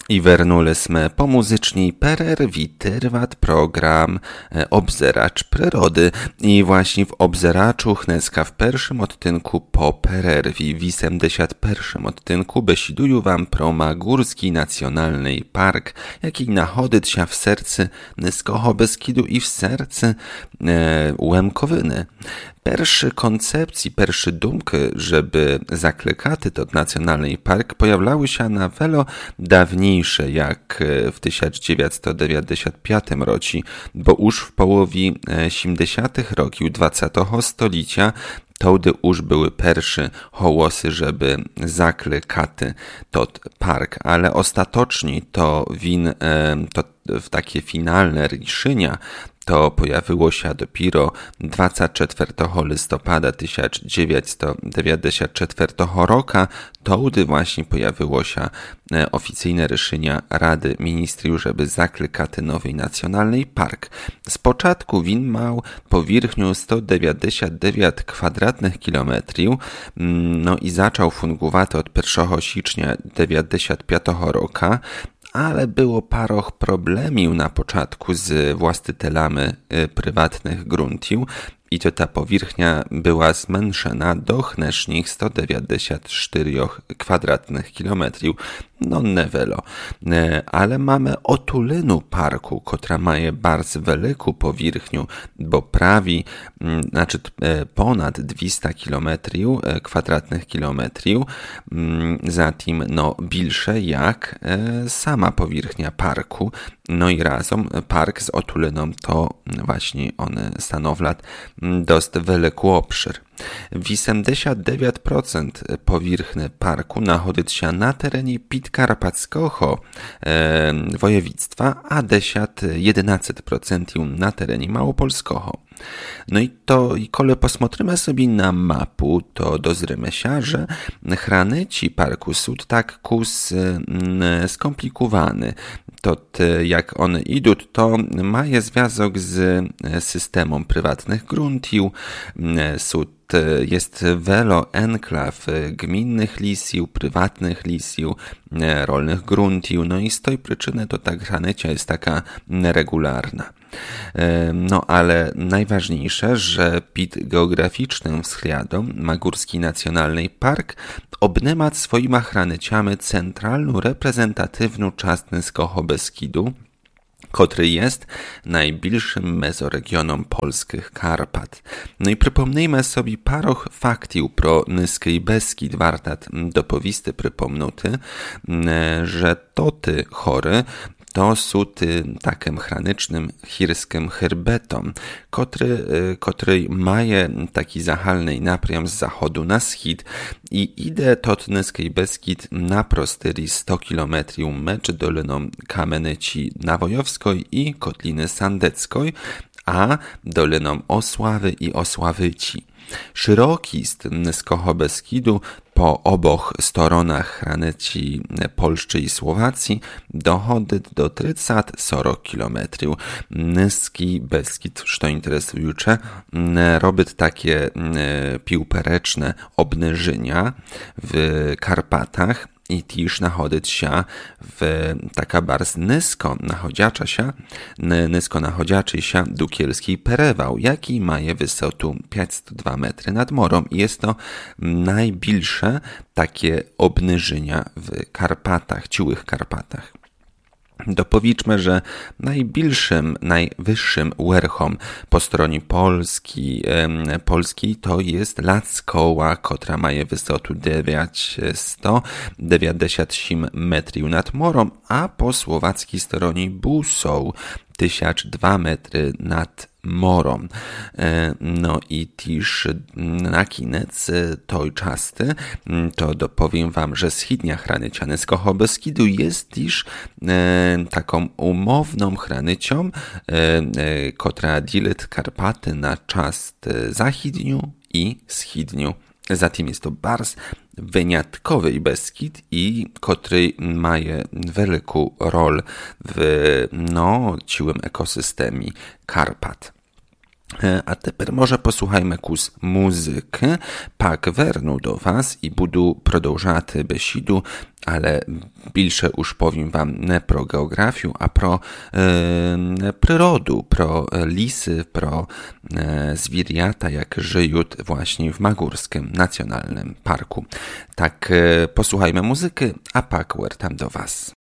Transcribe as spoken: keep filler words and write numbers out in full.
I wernule sme pomuzyczni pererwiterwat program Obzeracz Przyrody. I właśnie w Obzeraczu chneska w pierwszym odtynku po pererwi, w osiemdziesiątym pierwszym odtynku besiduju wam pro Magórski Nacjonalny Park, jaki nachodyt się w sercu Nyskiego Beskidu i w sercu e, Łemkowyny. Pierwszy koncepcji, pierwszy dumki, żeby zaklekaty to nacjonalny park pojawiały się na wiele dawniejsze, jak w tysiąc dziewięćset dziewięćdziesiątym piątym roku, bo już w połowie siedemdziesiątych roków dwudziestego stulecia Tołdy już były pierwsze hołosy, żeby zaklekaty to park, ale ostatecznie to win, to w takie finalne ryszenia to pojawiło się dopiero dwudziestego czwartego listopada tysiąc dziewięćset dziewięćdziesiątego czwartego roku. Tołdy właśnie pojawiło się oficyjne ryszenia Rady Ministrów, żeby zaklekać nowy nacjonalny park. Z początku win miał powierzchnię sto dziewięćdziesiąt dziewięć kwadratnych kilometrów, no i zaczął fungować od pierwszego stycznia dziewięćdziesiątego piątego roku. Ale było paroch problemów na początku z właścicielami prywatnych gruntów i to ta powierzchnia była zmniejszona do chneśnych sto dziewięćdziesiąt cztery kwadratnych kilometrów. No nevelo. Ale mamy otulinu parku, która ma bardzo wielką powierzchnię, bo prawie, znaczy ponad dwieście kilometrów, kwadratnych kilometrów, zatem no większe jak sama powierzchnia parku. No i razem park z otuliną to właśnie one stanowią dość wielki obszar. osiemdziesiąt dziewięć procent powierzchni parku znajduje się na terenie Podkarpackiego e, województwa, a jedenaście procent na terenie Małopolskiego. No i to, i kole posмотрimy sobie na mapu, to dozrymy się, że hranici parku są tak kus skomplikowany. To jak one idą, to ma je związek z systemem prywatnych gruntów, są jest wiele enklaw gminnych lisów, prywatnych lisów, rolnych gruntów, no i z tej przyczyny to ta granica jest taka neregularna. No ale najważniejsze, że pod geograficznym względem Magórski Nacjonalny Park obnyma swoimi granicami centralną reprezentatywną część Nyskiego Beskidu, który jest najbliższym mezoregionom polskich Karpat. No i przypomnijmy sobie paroch faktów pro Nyski Beskid, wartat dopowisty przypomnuty, że toty chory to są takim chranicznym chirskim herbetom, który, który ma taki zachalny napriam z zachodu na wschód i idzie tot Nyski Beskid na prostyri sto kilometrów mecz doliną Kamenici Nawojowskiej i Kotliny Sandeckiej, a doliną Osławy i Osławyci. Szeroki z Nyskiego Beskidu po oboch stronach granicy Polski i Słowacji dochodzi do trzydzieści cztery kilometrów. Nyski Beskid, co interesujące, robi takie piłpereczne obniżenia w Karpatach i też nachodzić się w taka bardzo nisko nachodziacza się, nisko nachodziaczy się Dukielski Perewał, jaki ma wysotę pięćset dwa metry nad morem. Jest to najbliższe takie obniżenia w Karpatach, ciułych Karpatach. Dopowiedzmy, że najbliższym, najwyższym werchom po stronie Polski, e, Polski to jest Lackoła, która ma wysotę dziewięćset dziewięćdziesiąt osiem metrów nad morem, a po słowackiej stronie Busoł tysiąc dwa metry nad morem. No i też na koniec tej czasty to dopowiem wam, że wschodnia granica Nyskiego Beskidu jest też taką umowną granicą, która dzieli Karpaty na czast zachodnią i wschodnią. Zatem jest to bardzo wyjątkowy Beskid i który ma wielką rolę w no, ciłym ekosystemie Karpat. A тепер, може, послухаймо якусь музики. Пак верну до вас і буду продовжати бесіду, але більше уж powiem wam не про географію, а про е, природу, про lisy, pro e, zwierzęta, jak żyją właśnie w Magórskim Nacjonalnym Parku. Tak, e, posłuchajmy muzyki, a pak wracam do was.